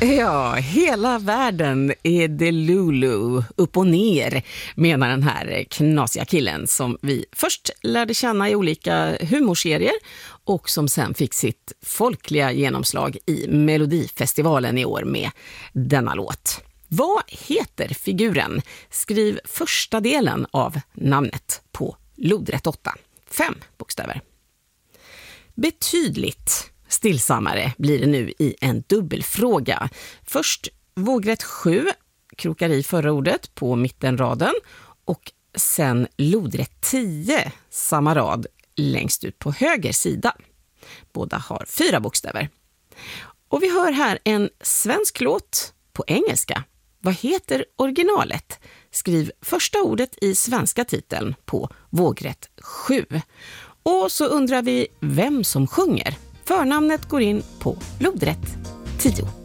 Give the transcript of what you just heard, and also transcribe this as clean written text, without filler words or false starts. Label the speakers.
Speaker 1: Ja, hela världen är Delulu, upp och ner, menar den här knasiga killen som vi först lärde känna i olika humorserier och som sen fick sitt folkliga genomslag i Melodifestivalen i år med denna låt. Vad heter figuren? Skriv första delen av namnet på lodrätt 8. 5 bokstäver. Betydligt stillsammare blir det nu i en dubbelfråga. Först vågrätt 7, krokar i förra ordet på mittenraden, och sen lodrätt 10, samma rad längst ut på höger sida. Båda har 4 bokstäver. Och vi hör här en svensk låt på engelska. Vad heter originalet? Skriv första ordet i svenska titeln på vågrätt 7. Och så undrar vi vem som sjunger. Förnamnet går in på lodrätt 10.